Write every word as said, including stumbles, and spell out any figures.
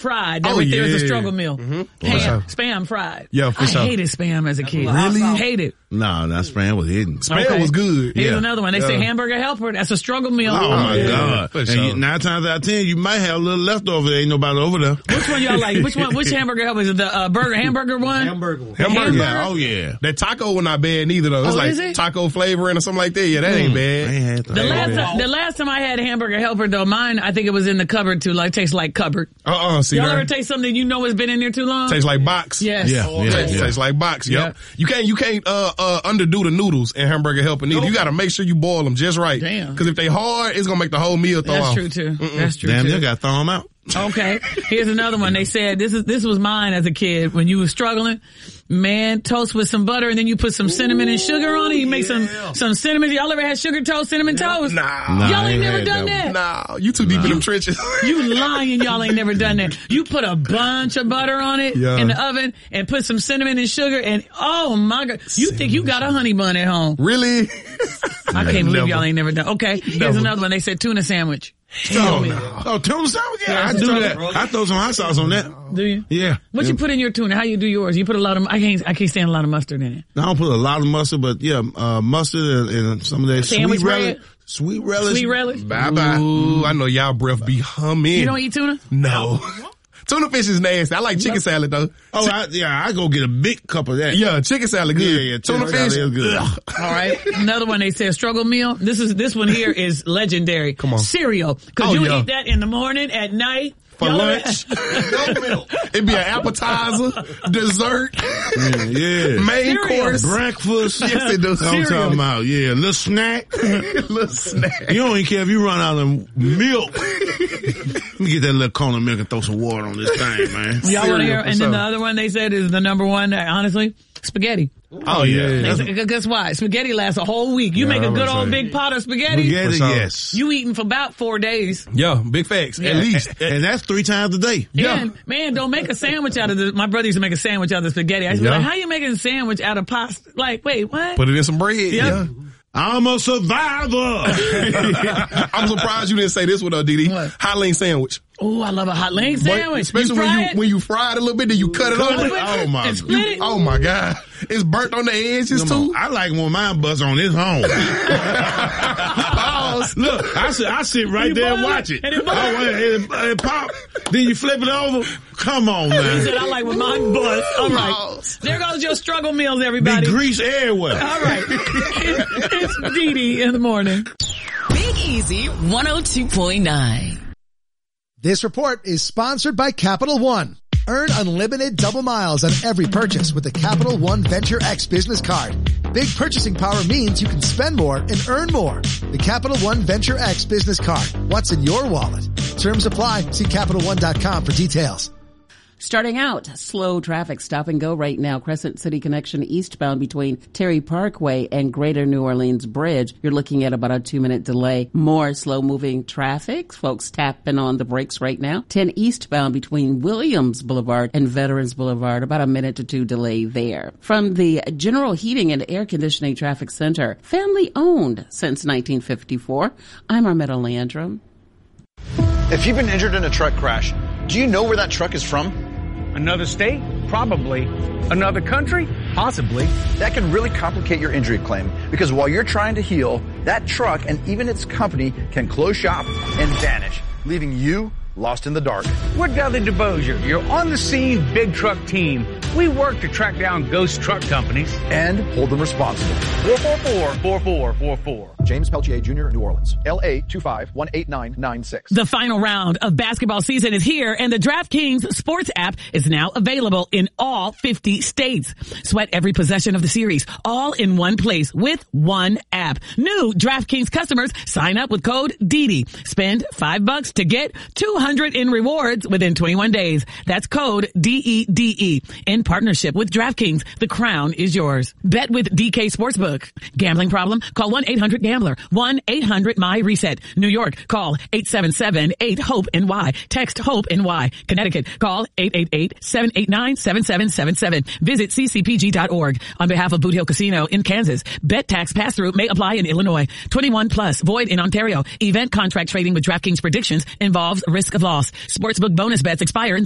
fried. That Oh, right there is a yeah. struggle meal. Mm-hmm. Ham, spam fried. Yeah, for I sure. hated spam as a kid. Really? I hated. No, that spam was hidden. Spam Okay. was good. Here's Yeah. another one. They Yeah. say hamburger helper. That's a struggle meal. Oh, my yeah. God. For And sure. you, nine times out of ten, you might have a little leftover. There ain't nobody over there. Which one y'all like? Which one? Which hamburger helper is it? The uh, burger hamburger one? Hamburger. Hamburger. Hamburger? Yeah, oh, yeah. That taco was not bad neither though. It's Oh, like is it? taco flavoring or something like that. Yeah, that ain't I bad. ain't had The that. last man. time, the last time I had a hamburger helper though, mine I think it was in the cupboard too. Like tastes like cupboard. Uh-uh, see Y'all there? ever taste something you know has been in there too long? Tastes like box. Yes. Yeah, yeah, Tastes, yeah. tastes like box. Yep. Yeah. You can't, you can't, uh, uh, underdo the noodles in hamburger helper neither. You gotta make sure you boil them just right. Damn. Cause if they hard, it's gonna make the whole meal throw That's off. true too. That's true Damn, too. you got to throw them out. Okay. Here's another one. They said this is this was mine as a kid when you were struggling. Man, toast with some butter and then you put some cinnamon and sugar on it. You make some some cinnamon. Y'all ever had sugar toast, cinnamon toast? Nah. Nah, Y'all I ain't ain't never had done that that. Nah, you too deep in them trenches. You lying, y'all ain't never done that. You put a bunch of butter on it Yeah. in the oven and put some cinnamon and sugar and oh my God. You think you got a honey bun at home. Really? I can't believe Never. y'all ain't never done. Okay, here's Never. another one. They said tuna sandwich. Hell no. Oh, tuna sandwich? Yeah, I Yeah, do tuna, that. bro. I throw some hot sauce on that. Do you? Yeah. What you Yeah. put in your tuna? How you do yours? You put a lot of, I can't, I can't stand a lot of mustard in it. I don't put a lot of mustard, but yeah, uh, mustard and, and some of that Sandwich sweet bread? relish. Sweet relish. Sweet relish? Bye bye. Ooh, I know y'all breath be humming. You don't eat tuna? No. Tuna fish is nasty. I like chicken salad though. Oh, I, yeah, I go get a big cup of that. Yeah, chicken salad good. Yeah, yeah, Tuna chicken fish salad is good. ugh. All right. Another one they said struggle meal. This is, this one here is legendary. Come on. Cereal. Cause Oh, you yeah. eat that in the morning, at night. For Y'all lunch. ever- It'd be an appetizer, dessert, Yeah, yeah. main Cereal. course. Breakfast. Yes, it does. That's what I'm Cereal. talking about. Yeah, little snack. Little snack. You don't even care if you run out of milk. Let me get that little cone of milk and throw some water on this thing, man. Y'all want to hear? Cereal, for And then the sure. other one they said is the number one, uh, honestly, spaghetti. Oh, yeah. They That's said, guess why? Spaghetti lasts a whole week. You Yeah, make a I'm good gonna old say. big pot of spaghetti. spaghetti, For sure. yes. You eating for about four days. Yeah, big facts. Yeah. At least. And that's three times a day. Yeah. And, man, don't make a sandwich out of the, my brother used to make a sandwich out of the spaghetti. I used to be Yeah. like, how you making a sandwich out of pasta? Like, wait, what? Put it in some bread. Yeah. I'm a survivor. I'm surprised you didn't say this one though, Didi. What? Hot link sandwich. Oh, I love a hot leg But sandwich. especially you when fry you it when you fry it a little bit, then you cut it Cut open. it. Oh, my and split You- it. oh my God. It's burnt on the edges Come too. on. I like when mine buzz on this home. Pause. Look, I sit, I sit right You there and boil watch it, it. and it Oh, boil. wait, and, and it pop. Then you flip it over. Come on, He man. said, I like when mine buzz. All right. Pause. There goes your struggle meals, Be everybody. grease everywhere. All right. It's Dee Dee in the morning. Big Easy one oh two point nine. This report is sponsored by Capital One. Earn unlimited double miles on every purchase with the Capital One Venture X business card. Big purchasing power means you can spend more and earn more. The Capital One Venture X business card. What's in your wallet? Terms apply. See Capital One dot com for details. Starting out, slow traffic stop and go right now. Crescent City Connection eastbound between Terry Parkway and Greater New Orleans Bridge. You're looking at about a two minute delay. More slow moving traffic. Folks tapping on the brakes right now. ten eastbound between Williams Boulevard and Veterans Boulevard. About a minute to two delay there. From the General Heating and Air Conditioning Traffic Center. Family owned since nineteen fifty-four. I'm Armetta Landrum. If you've been injured in a truck crash, do you know where that truck is from? Another state? Probably. Another country? Possibly. That can really complicate your injury claim because while you're trying to heal, that truck and even its company can close shop and vanish, leaving you lost in the dark. We're Dudley DeBosier, your on-the-scene big truck team. We work to track down ghost truck companies. And hold them responsible. four four four, four four four four. James Peltier Junior, New Orleans. L A two five one eight nine nine six. The final round of basketball season is here, and the DraftKings Sports app is now available in all fifty states. Sweat every possession of the series, all in one place with one app. New DraftKings customers sign up with code D D. Spend five bucks to get two hundred in rewards within twenty-one days. That's code D E D E. In partnership with DraftKings, the crown is yours. Bet with D K Sportsbook. Gambling problem? Call one eight hundred gambler. one eight hundred my reset. New York, call eight seven seven eight hope N Y. Text HOPE-N Y. Connecticut, call eight eight eight seven eight nine seven seven seven seven. Visit C C P G dot org. On behalf of Boot Hill Casino in Kansas, bet tax pass-through may apply in Illinois. twenty-one plus, void in Ontario. Event contract trading with DraftKings predictions involves risk of loss. Sportsbook bonus bets expire in